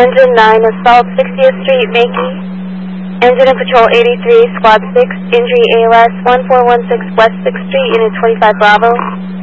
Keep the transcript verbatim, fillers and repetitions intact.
Engine nine, assault sixtieth Street, Makey. Engine and Patrol eighty-three, Squad six, injury A L S one four one six West sixth Street, Unit twenty-five Bravo.